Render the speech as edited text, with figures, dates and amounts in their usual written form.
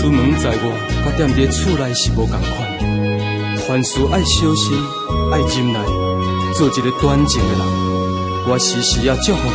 出门在外，甲踮伫厝内是无同款。凡事爱小心，爱忍耐，做一个端正的人。我时时也祝福